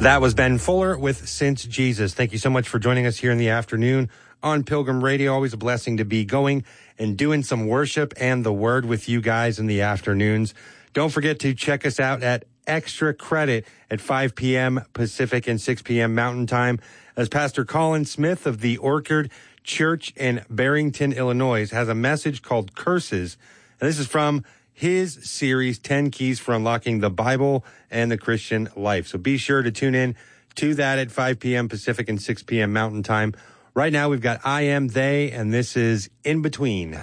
That was Ben Fuller with Since Jesus. Thank you so much for joining us here in the afternoon on Pilgrim Radio. Always a blessing to be going and doing some worship and the word with you guys in the afternoons. Don't forget to check us out at Extra Credit at 5 p.m. Pacific and 6 p.m. Mountain Time, as Pastor Colin Smith of the Orchard Church in Barrington, Illinois, has a message called Curses. And this is from his series, 10 Keys for Unlocking the Bible and the Christian Life. So be sure to tune in to that at 5 p.m. Pacific and 6 p.m. Mountain Time. Right now, we've got I Am They, and this is In Between.